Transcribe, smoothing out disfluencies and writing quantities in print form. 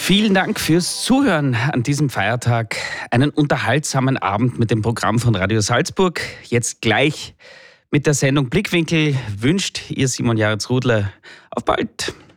Vielen Dank fürs Zuhören an diesem Feiertag. Einen unterhaltsamen Abend mit dem Programm von Radio Salzburg. Jetzt gleich mit der Sendung Blickwinkel wünscht ihr Simon Jaretz-Rudler. Auf bald!